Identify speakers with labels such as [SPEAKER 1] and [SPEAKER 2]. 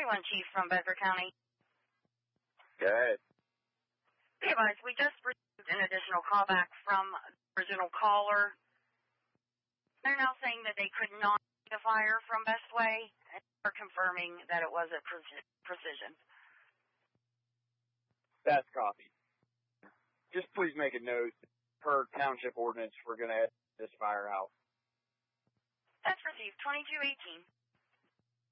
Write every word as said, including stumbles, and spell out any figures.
[SPEAKER 1] One Chief from Bedford County.
[SPEAKER 2] Go ahead.
[SPEAKER 1] Be advised, we just received an additional callback from the original caller. They're now saying that they could not see the fire from Bestway, and they're confirming that it was at Precision.
[SPEAKER 2] That's copy. Just please make a note, per township ordinance, we're going to head this fire out.
[SPEAKER 1] That's received, twenty-two eighteen.